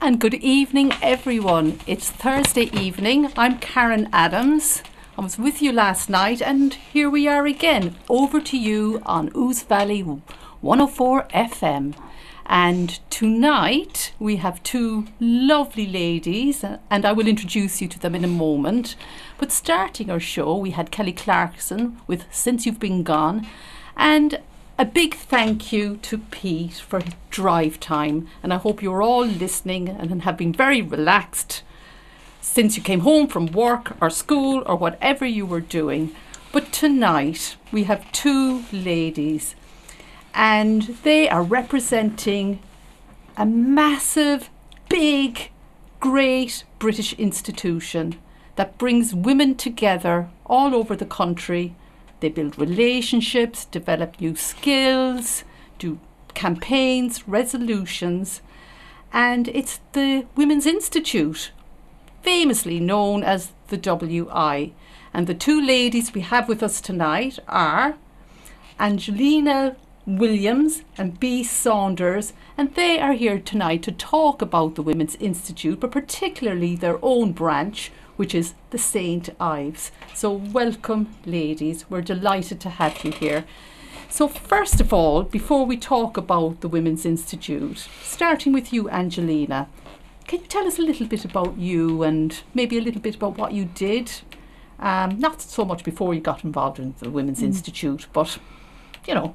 And good evening, everyone. It's Thursday evening. I'm Karen Adams. I was with you last night, and here we are again, over to you on Ouse Valley 104 FM. And tonight we have two lovely ladies, and I will introduce you to them in a moment. But starting our show, we had Kelly Clarkson with Since You've Been Gone, and a big thank you to Pete for his drive time. And I hope you're all listening and have been very relaxed since you came home from work or school or whatever you were doing. But tonight we have two ladies, and they are representing a massive, big, great British institution that brings women together all over the country. They build relationships, develop new skills, do campaigns, resolutions, and it's the Women's Institute, famously known as the WI. And the two ladies we have with us tonight are Angelina Williams and Bea Saunders, and they are here tonight to talk about the Women's Institute, but particularly their own branch, which is the St. Ives. So welcome, ladies. We're delighted to have you here. So first of all, before we talk about the Women's Institute, starting with you, Angelina, can you tell us a little bit about you and maybe a little bit about what you did? Not so much before you got involved in the Women's Institute, but, you know,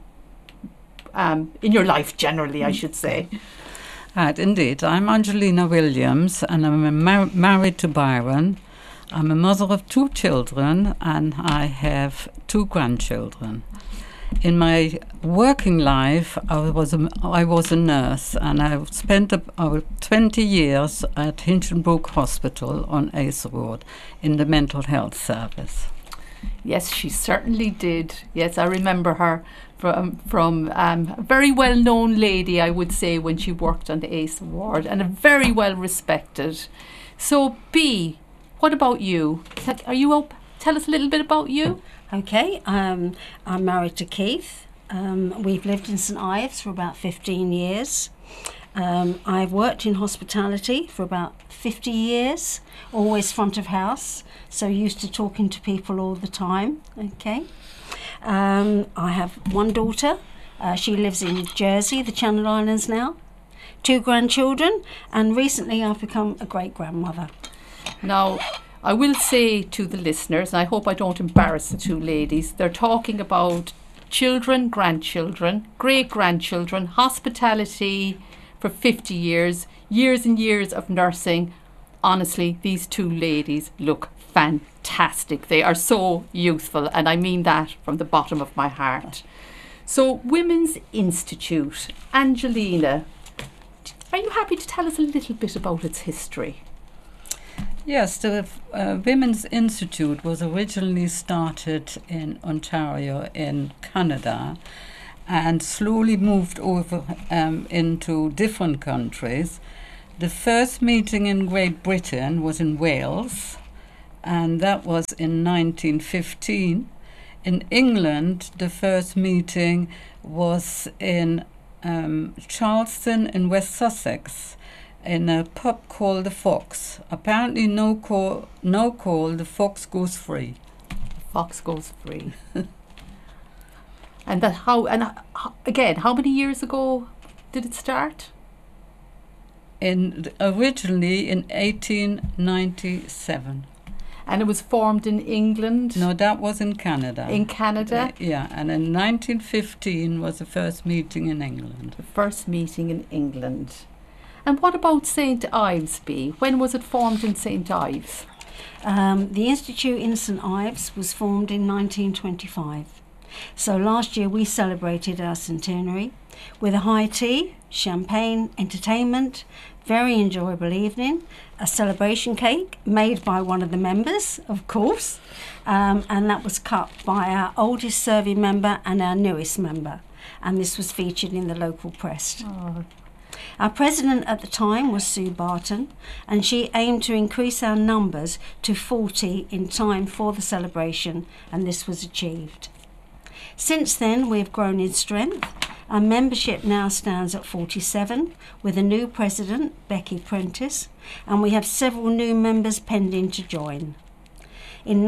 in your life generally, I should say. Indeed. I'm Angelina Williams, and I'm married to Byron. I'm a mother of two children, and I have two grandchildren. In my working life, I was a nurse, and I spent about 20 years at Hinchinbrook Hospital on Ace Road in the mental health service. Yes, she certainly did. Yes, I remember her from a very well-known lady, I would say, when she worked on the ACE ward, and a very well respected. So, Bea, what about you? Are you up? Tell us a little bit about you. Okay, I'm married to Keith. We've lived in St. Ives for about 15 years. I've worked in hospitality for about 50 years, always front of house, so used to talking to people all the time. Okay. I have one daughter. She lives in Jersey, the Channel Islands now. Two grandchildren, and recently I've become a great-grandmother. Now, I will say to the listeners, and I hope I don't embarrass the two ladies, they're talking about children, grandchildren, great-grandchildren, hospitality for 50 years, years and years of nursing. Honestly, these two ladies look fantastic. They are so youthful, and I mean that from the bottom of my heart. So, Women's Institute. Angelina, are you happy to tell us a little bit about its history? Yes, the Women's Institute was originally started in Ontario in Canada and slowly moved over into different countries. The first meeting in Great Britain was in Wales, and that was in 1915. In England, the first meeting was in Charleston in West Sussex, in a pub called the Fox. Apparently, no call, the Fox goes free. Fox goes free. And how many years ago did it start? Originally in 1897. And it was formed in England? No, that was in Canada. In Canada? Yeah, and in 1915 was the first meeting in England. The first meeting in England. And what about St. Ives, Bea? When was it formed in St. Ives? The Institute in St. Ives was formed in 1925. So last year we celebrated our centenary with a high tea, champagne, entertainment, very enjoyable evening, a celebration cake made by one of the members, of course, and that was cut by our oldest serving member and our newest member, and this was featured in the local press. Oh. Our president at the time was Sue Barton, and she aimed to increase our numbers to 40 in time for the celebration, and this was achieved. Since then, we have grown in strength, Our membership now stands at 47 with a new president, Becky Prentice, and we have several new members pending to join. In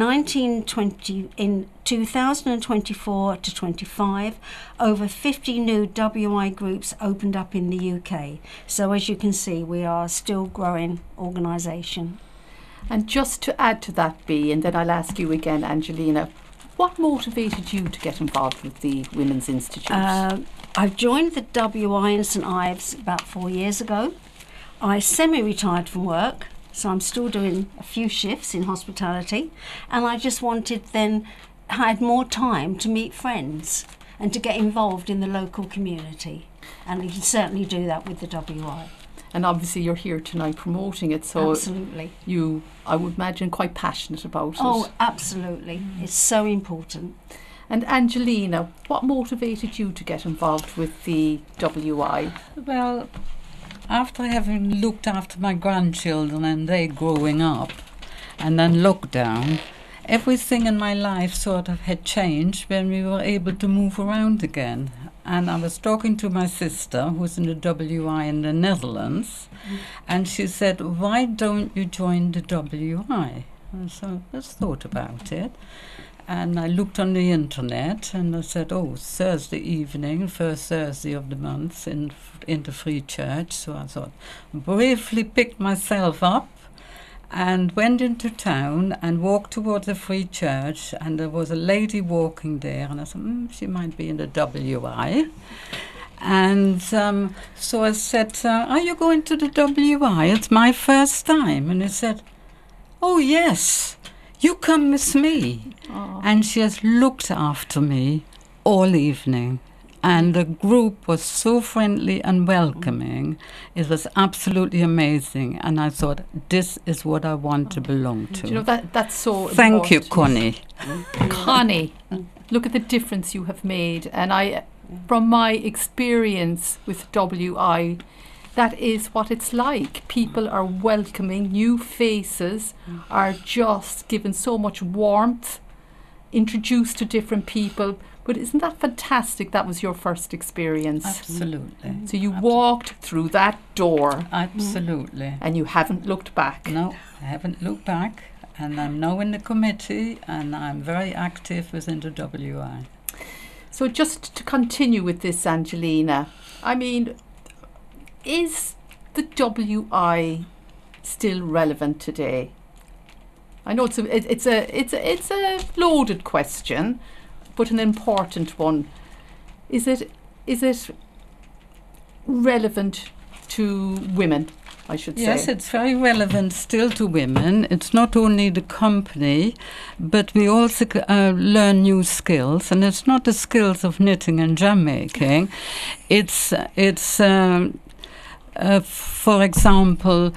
2024 to 25, over 50 new WI groups opened up in the UK. So as you can see, we are a still growing organisation. And just to add to that, Bea, and then I'll ask you again, Angelina, what motivated you to get involved with the Women's Institute? I've joined the WI in St Ives about 4 years ago. I semi-retired from work, so I'm still doing a few shifts in hospitality, and I just had more time to meet friends and to get involved in the local community, and you can certainly do that with the WI. And obviously you're here tonight promoting it, so absolutely. I would imagine, quite passionate about it. Oh, absolutely. It's so important. And Angelina, what motivated you to get involved with the WI? Well, after having looked after my grandchildren and they growing up, and then lockdown, everything in my life sort of had changed when we were able to move around again. And I was talking to my sister, who's in the WI in the Netherlands, and she said, "Why don't you join the WI?" And so I just thought about it. And I looked on the internet and I said, Thursday evening, first Thursday of the month in the Free Church. So I thought, bravely picked myself up and went into town and walked towards the Free Church, and there was a lady walking there, and I said, she might be in the WI. And so I said, are you going to the WI? It's my first time. And he said, oh yes, you come with me. Oh. And she has looked after me all evening. And the group was so friendly and welcoming. It was absolutely amazing. And I thought, this is what I want to belong to. Do you know, that's so Thank you, important. Connie. Connie, look at the difference you have made. And from my experience with WI, that is what it's like. People are welcoming, new faces are just given so much warmth, introduced to different people. But isn't that fantastic? That was your first experience. Absolutely. So you walked through that door. Absolutely. And you haven't looked back. No, I haven't looked back. And I'm now in the committee, and I'm very active within the WI. So just to continue with this, Angelina, I mean, is the WI still relevant today? I know it's a loaded question, but an important one. Is it relevant to women, I should say? Yes, it's very relevant still to women. It's not only the company, but we also learn new skills, and it's not the skills of knitting and jam making. It's for example,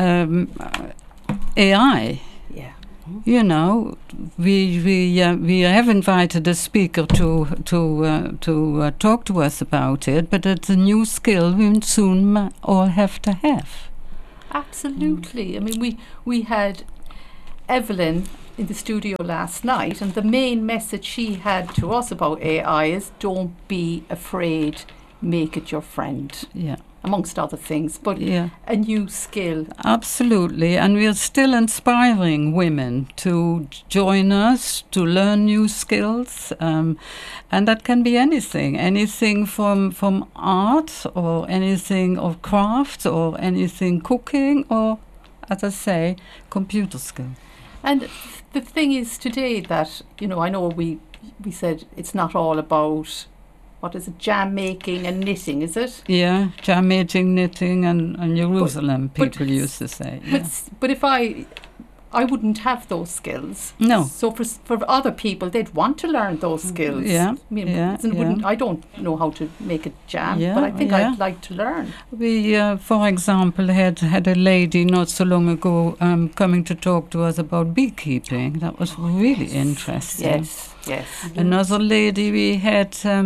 AI. Yeah. You know, we have invited a speaker to talk to us about it, but it's a new skill we soon all have to have. Absolutely. I mean, we had Evelyn in the studio last night, and the main message she had to us about AI is don't be afraid, make it your friend. Yeah. Amongst other things, but yeah. A new skill. Absolutely, and we are still inspiring women to join us, to learn new skills, and that can be anything from art, or anything of craft, or anything cooking, or, as I say, computer skill. And the thing is today that, you know, I know we said it's not all about, what is it, jam making and knitting, is it? Yeah, jam making, knitting, and Jerusalem, people used to say. Yeah. But if I wouldn't have those skills. No. So for other people, they'd want to learn those skills. Yeah. I mean, I don't know how to make a jam, but I think I'd like to learn. We, for example, had a lady not so long ago coming to talk to us about beekeeping. That was really interesting. Yes. Another lady we had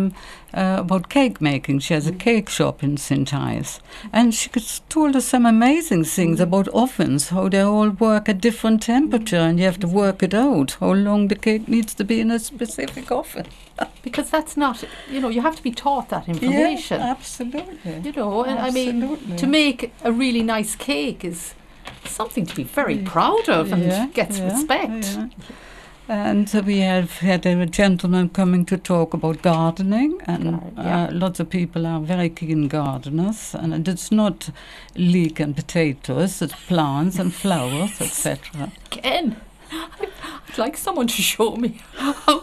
about cake making. She has a cake shop in St. Ives. And she told us some amazing things about ovens, how they all work at different temperature, and you have to work it out, how long the cake needs to be in a specific oven. Because that's not, you have to be taught that information. Yeah, absolutely. And I mean, Absolutely. to make a really nice cake is something to be very proud of and gets respect. Yeah. And we have had a gentleman coming to talk about gardening, and lots of people are very keen gardeners, and it's not leek and potatoes, it's plants and flowers, etc. Again, I'd like someone to show me how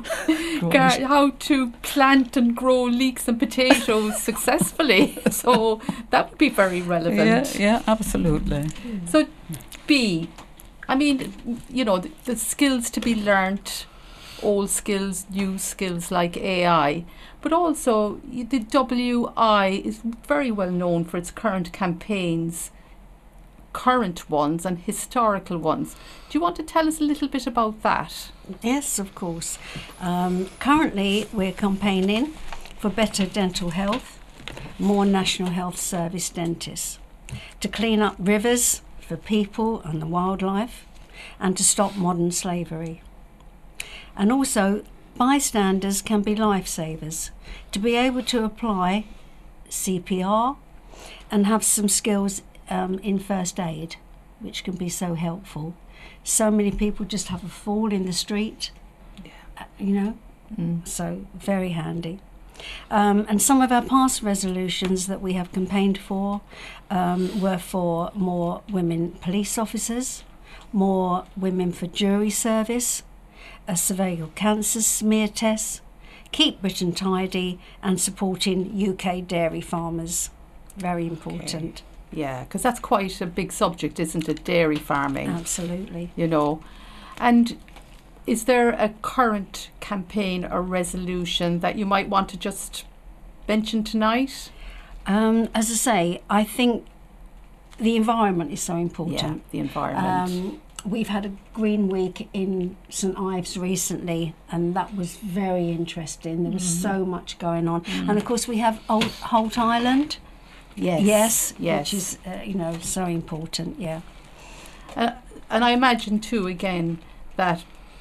to plant and grow leeks and potatoes successfully. So that would be very relevant. Yeah, absolutely. So, B, I mean, the skills to be learnt, old skills, new skills like AI, but also the WI is very well known for its current campaigns, current ones and historical ones. Do you want to tell us a little bit about that? Yes, of course. Currently, we're campaigning for better dental health, more National Health Service dentists, to clean up rivers for people and the wildlife, and to stop modern slavery. And also, bystanders can be lifesavers, to be able to apply CPR and have some skills in first aid, which can be so helpful. So many people just have a fall in the street, so very handy. And some of our past resolutions that we have campaigned for were for more women police officers, more women for jury service, a cervical cancer smear test, keep Britain tidy, and supporting UK dairy farmers. Very important. Yeah, because that's quite a big subject, isn't it? Dairy farming. Absolutely. And is there a current campaign or resolution that you might want to just mention tonight? As I say, I think the environment is so important. Yeah, the environment. We've had a Green Week in St Ives recently, and that was very interesting. There was so much going on. And of course we have Holt Island. Yes. Which is, so important, yeah. And I imagine too, again, that,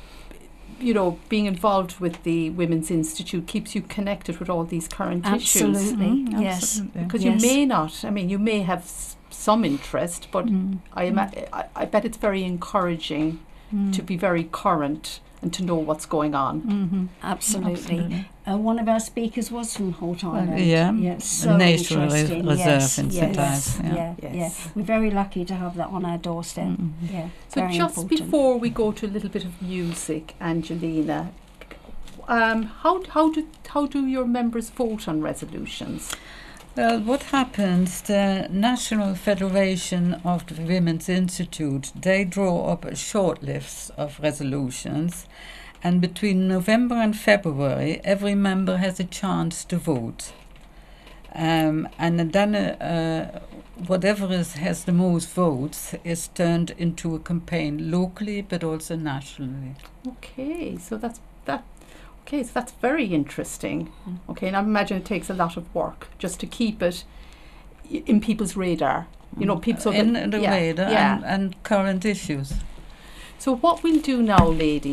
being involved with the Women's Institute keeps you connected with all these current issues. Absolutely, yes. Absolutely. Because you may not, you may have some interest, but I bet it's very encouraging to be very current and to know what's going on. Absolutely. One of our speakers was from Holt Island. So Nature interesting. Reserve in St Ives. Yes. We're very lucky to have that on our doorstep. Yeah, so very just important. before we go to a little bit of music, Angelina, how do your members vote on resolutions? Well, what happens, the National Federation of the Women's Institute, they draw up a short list of resolutions, and between November and February, every member has a chance to vote. And then whatever has the most votes is turned into a campaign locally, but also nationally. Okay, so that's very interesting. Okay, and I imagine it takes a lot of work just to keep it in people's radar. People in the radar and current issues. So what we'll do now, ladies,